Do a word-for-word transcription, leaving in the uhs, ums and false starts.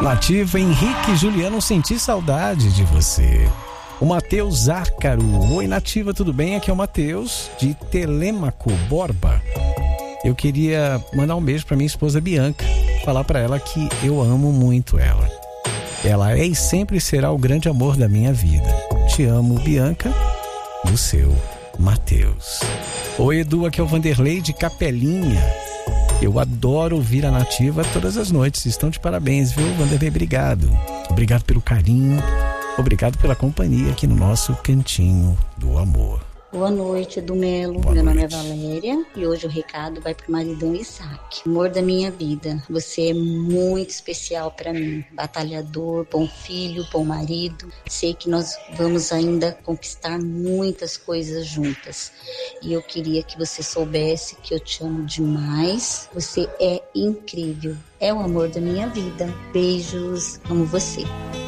Nativa, Henrique e Juliano, senti saudade de você. O Matheus Árcaro. Oi, Nativa, tudo bem? Aqui é o Matheus, de Telêmaco, Borba. Eu queria mandar um beijo para minha esposa Bianca, falar para ela que eu amo muito ela. Ela é e sempre será o grande amor da minha vida. Te amo, Bianca, do seu Matheus. Oi, Edu, aqui é o Vanderlei de Capelinha. Eu adoro ouvir a Nativa todas as noites. Estão de parabéns, viu, Vanderlei? Obrigado. Obrigado pelo carinho. Obrigado pela companhia aqui no nosso Cantinho do Amor. Boa noite, Edu Melo. Boa Meu noite. nome é Valéria e hoje o recado vai pro maridão Isaac. Amor da minha vida, você é muito especial para mim. Batalhador, bom filho, bom marido. Sei que nós vamos ainda conquistar muitas coisas juntas. E eu queria que você soubesse que eu te amo demais. Você é incrível. É o amor da minha vida. Beijos, amo você.